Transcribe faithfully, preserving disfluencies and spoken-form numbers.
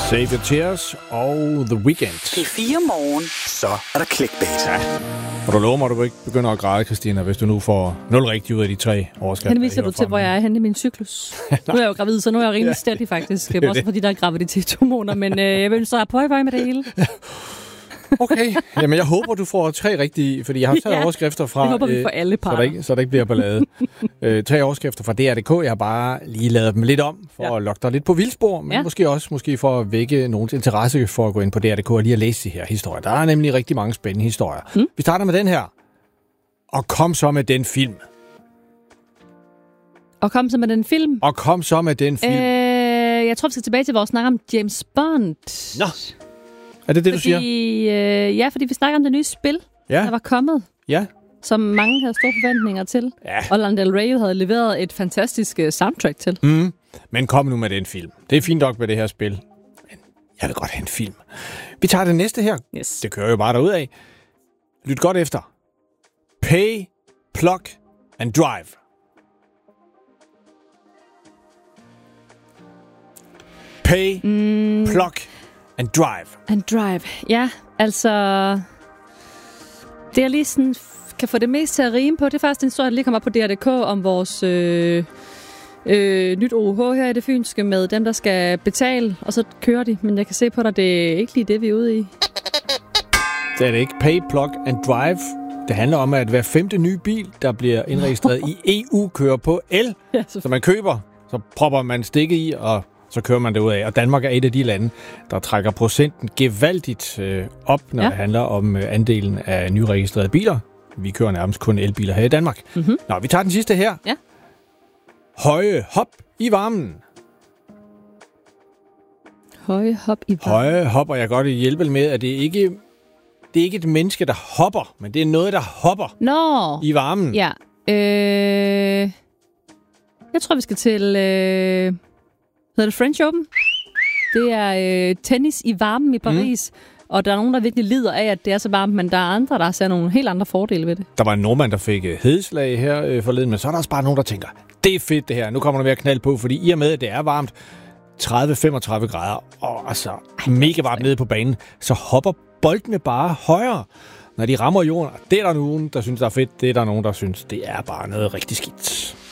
Save Your Tears og The Weeknd. P fire morgen, så er der clickbait. Ja. Og du lover mig, at du ikke begynder at græde, Christina, hvis du nu får nul rigtigt ud af de tre overskrifter. Henviser du til, hvor jeg er henne i min cyklus? Nu er jeg jo gravid, så nu er jeg rimelig steady faktisk. Også det. Fordi der er graviditetshormoner, men øh, jeg vil så på høj med det hele. Okay, jamen jeg håber, du får tre rigtige, fordi jeg har taget ja, overskrifter fra... det håber vi for alle parter. Så der ikke, så der ikke bliver ballade. øh, tre overskrifter fra D R punktum d k. Jeg har bare lige lavet dem lidt om, for ja. at lokke dig lidt på vildspor, men ja. måske også måske for at vække nogens interesse for at gå ind på D R punktum d k og lige at læse de her historier. Der er nemlig rigtig mange spændende historier. Mm. Vi starter med den her. Og kom så med den film. Og kom så med den film? Og kom så med den film. Øh, jeg tror, vi skal tilbage til vores snak om James Bond. Nå. Er det det, fordi, du siger? Øh, ja, fordi vi snakker om det nye spil, ja. der var kommet. Ja. Som mange havde store forventninger til. Ja. Og Lana Del Rey havde leveret et fantastisk uh, soundtrack til. Mm. Men kom nu med den film. Det er fint nok med det her spil. Men jeg vil godt have en film. Vi tager det næste her. Yes. Det kører jo bare derudad. Lyt godt efter. Pay, plug and drive. Pay, mm. plug and drive. And drive. Ja, altså... Det jeg lige sådan kan få det mest til at rime på, det er faktisk en historie, der lige kommer op på D R punktum d k om vores øh, øh, nyt O H her i det fynske med dem, der skal betale, og så kører de. Men jeg kan se på dig, det er ikke lige det, vi er ude i. Det er det ikke. Pay, plug and drive. Det handler om, at hver femte nye bil, der bliver indregistreret i E U, kører på el. Ja, så... så man køber, så propper man stikket i, og så kører man det ud af. Og Danmark er et af de lande, der trækker procenten gevaldigt øh, op, når ja. det handler om øh, andelen af nyregistrerede biler. Vi kører nærmest kun elbiler her i Danmark. Mm-hmm. Nå, vi tager den sidste her. Ja. Høje hop i varmen. Høje hop i varmen. Høje hop, og jeg kan godt hjælpe med, at det ikke det er ikke et menneske, der hopper, men det er noget, der hopper Nå. i varmen. Ja. Øh... Jeg tror, vi skal til... Øh... Hedder det French Open? Det er øh, tennis i varmen i Paris. Mm. Og der er nogen, der virkelig lider af, at det er så varmt, men der er andre, der ser nogle helt andre fordele ved det. Der var en nordmand, der fik hedeslag her øh, forleden, men så er der også bare nogen, der tænker, det er fedt det her. Nu kommer der mere knald på, fordi i og med, at det er varmt, tredive til femogtredive grader, og altså Ej, mega varmt nede på banen, så hopper boldene bare højere, når de rammer jorden. Det er der nogen, der synes, der er fedt. Det er der nogen, der synes, det er bare noget rigtig skidt.